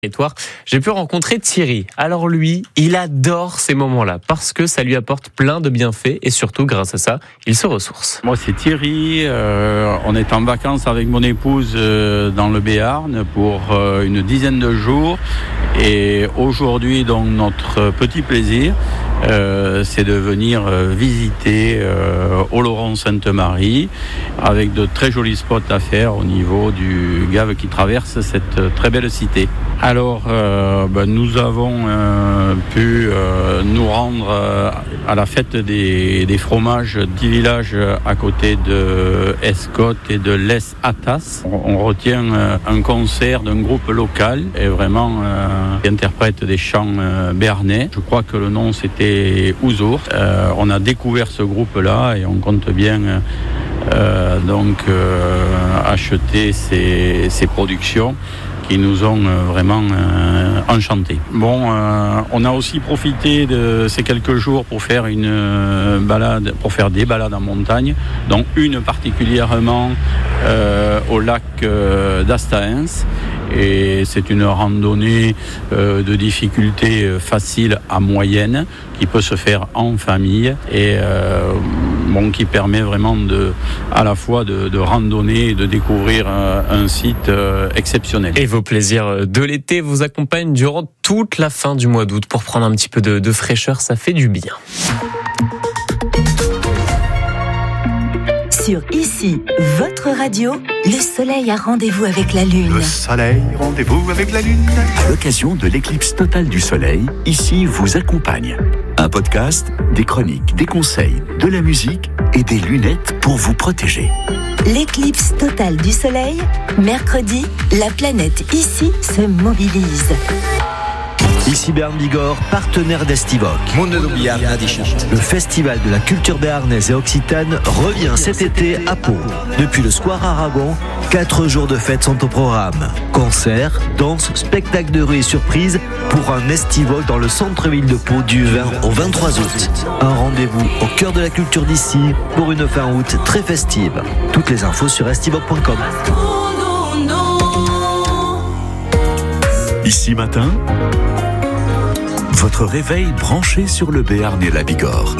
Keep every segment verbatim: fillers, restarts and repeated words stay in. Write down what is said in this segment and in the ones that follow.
territoire, j'ai pu rencontrer Thierry. Alors lui, il adore ces moments-là parce que ça lui apporte plein de bienfaits et surtout, grâce à ça, il se ressource. Moi, c'est Thierry. Euh, on est en vacances avec mon épouse euh, dans le Béarn pour euh, une dizaine de jours. Et aujourd'hui, donc, notre petit plaisir, euh, c'est de venir euh, visiter euh, Oloron-Sainte-Marie avec de très jolis spots à faire au niveau du Gave qui traverse cette très belle cité. Alors, euh, ben, nous avons euh, pu euh, nous rendre euh, à la fête des, des fromages du village à côté de Escotte et de Les Atas. On, on retient euh, un concert d'un groupe local et vraiment euh, qui interprète des chants euh, béarnais. Je crois que le nom c'était Ouzour. Euh, on a découvert ce groupe-là et on compte bien euh, euh, donc euh, acheter ces, ces productions qui nous ont euh, vraiment euh, enchantés. Bon, euh, on a aussi profité de ces quelques jours pour faire une euh, balade, pour faire des balades en montagne, dont une particulièrement euh, au lac euh, d'Astaens. Et c'est une randonnée euh, de difficulté facile à moyenne qui peut se faire en famille et euh, bon, qui permet vraiment de, à la fois de, de randonner et de découvrir euh, un site euh, exceptionnel. Et vos plaisirs de l'été vous accompagnent durant toute la fin du mois d'août pour prendre un petit peu de, de fraîcheur, ça fait du bien. Sur Ici, votre radio, le soleil a rendez-vous avec la lune. Le soleil, rendez-vous avec la lune. À l'occasion de l'éclipse totale du soleil, Ici vous accompagne. Un podcast, des chroniques, des conseils, de la musique et des lunettes pour vous protéger. L'éclipse totale du soleil, mercredi, la planète Ici se mobilise. Ici Bern Bigorre, partenaire d'Estivoc. Le festival de la culture béarnaise et occitane revient cet été à Pau. Depuis le Square Aragon, quatre jours de fête sont au programme. Concerts, danses, spectacles de rue et surprises pour un Estivoc dans le centre-ville de Pau du vingt au vingt-trois août. Un rendez-vous au cœur de la culture d'ici pour une fin août très festive. Toutes les infos sur estivoc point com. Ici matin, votre réveil branché sur le Béarn et la Bigorre.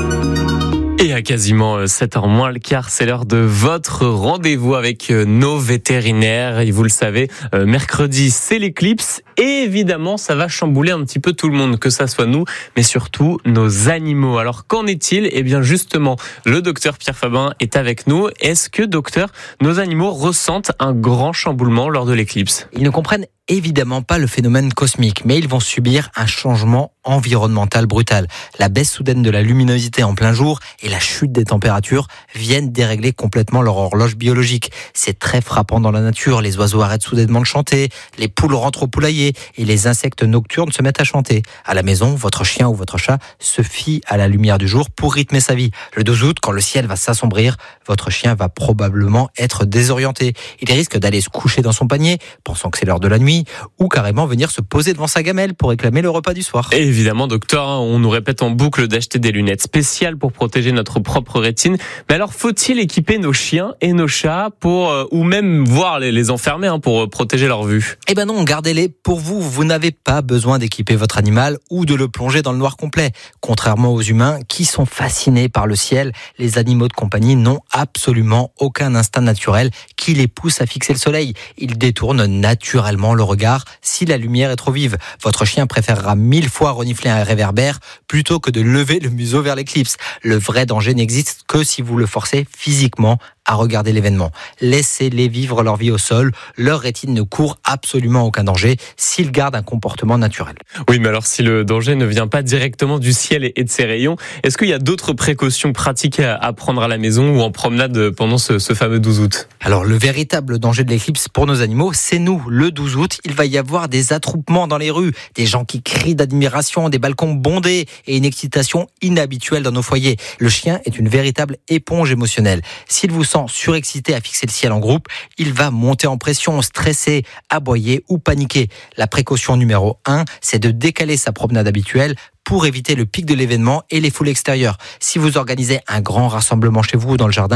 Et à quasiment sept heures moins le quart, c'est l'heure de votre rendez-vous avec nos vétérinaires. Et vous le savez, mercredi, c'est l'éclipse. Et évidemment, ça va chambouler un petit peu tout le monde, que ça soit nous, mais surtout nos animaux. Alors, qu'en est-il ? Eh bien, justement, le docteur Pierre Fabin est avec nous. Est-ce que, docteur, nos animaux ressentent un grand chamboulement lors de l'éclipse ? Ils ne comprennent évidemment pas le phénomène cosmique, mais ils vont subir un changement environnemental brutal. La baisse soudaine de la luminosité en plein jour et la chute des températures viennent dérégler complètement leur horloge biologique. C'est très frappant dans la nature. Les oiseaux arrêtent soudainement de chanter, les poules rentrent au poulailler et les insectes nocturnes se mettent à chanter. À la maison, votre chien ou votre chat se fie à la lumière du jour pour rythmer sa vie. Le douze août, quand le ciel va s'assombrir, votre chien va probablement être désorienté. Il risque d'aller se coucher dans son panier, pensant que c'est l'heure de la nuit, ou carrément venir se poser devant sa gamelle pour réclamer le repas du soir. Et évidemment, docteur, on nous répète en boucle d'acheter des lunettes spéciales pour protéger notre propre rétine. Mais alors, faut-il équiper nos chiens et nos chats pour, euh, ou même voir les, les enfermer hein, pour protéger leur vue ? Eh ben non, gardez-les pour vous. Vous n'avez pas besoin d'équiper votre animal ou de le plonger dans le noir complet. Contrairement aux humains qui sont fascinés par le ciel, les animaux de compagnie n'ont absolument aucun instinct naturel qui les pousse à fixer le soleil. Ils détournent naturellement le regard si la lumière est trop vive. Votre chien préférera mille fois renifler un réverbère plutôt que de lever le museau vers l'éclipse. Le vrai danger n'existe que si vous le forcez physiquement à regarder l'événement. Laissez-les vivre leur vie au sol. Leur rétine ne court absolument aucun danger s'ils gardent un comportement naturel. Oui, mais alors si le danger ne vient pas directement du ciel et de ses rayons, est-ce qu'il y a d'autres précautions pratiques à prendre à la maison ou en promenade pendant ce, ce fameux douze août ? Alors le véritable danger de l'éclipse pour nos animaux, c'est nous. Le douze août, il va y avoir des attroupements dans les rues, des gens qui crient d'admiration, des balcons bondés et une excitation inhabituelle dans nos foyers. Le chien est une véritable éponge émotionnelle. S'il vous sent surexcité à fixer le ciel en groupe, il va monter en pression, stresser, aboyer ou paniquer. La précaution numéro un, c'est de décaler sa promenade habituelle pour éviter le pic de l'événement et les foules extérieures. Si vous organisez un grand rassemblement chez vous ou dans le jardin,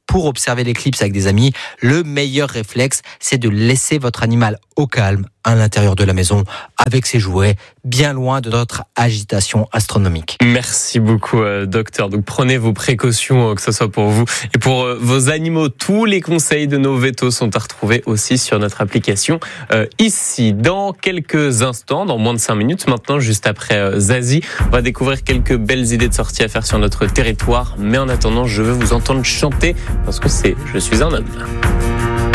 pour observer l'éclipse avec des amis, le meilleur réflexe, c'est de laisser votre animal au calme à l'intérieur de la maison avec ses jouets, bien loin de notre agitation astronomique. Merci beaucoup, euh, docteur. Donc prenez vos précautions, euh, que ce soit pour vous et pour euh, vos animaux. Tous les conseils de nos vétos sont à retrouver aussi sur notre application euh, ici. Dans quelques instants, dans moins de cinq minutes maintenant, juste après euh, Zazie, on va découvrir quelques belles idées de sortie à faire sur notre territoire. Mais en attendant, je veux vous entendre chanter parce que c'est « Je suis un homme ».